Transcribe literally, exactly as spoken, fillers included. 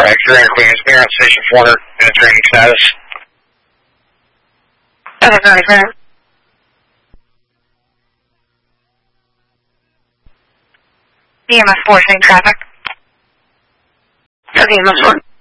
X three hundred Queens, beer on station four hundred in a training status. Okay, ninety-five. E M S four, same traffic. Okay, E M S four.